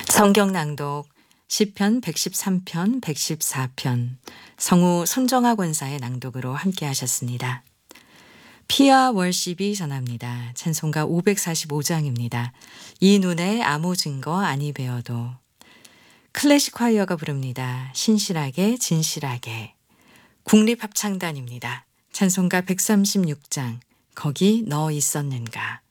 성경 낭독 시편 113편 114편 성우 손정아 권사의 낭독으로 함께 하셨습니다. 피아 월십이 전합니다. 찬송가 545장입니다. 이 눈에 아무 증거 아니 배어도. 클래식 콰이어가 부릅니다. 신실하게 진실하게. 국립합창단입니다. 찬송가 136장 거기 너 있었는가.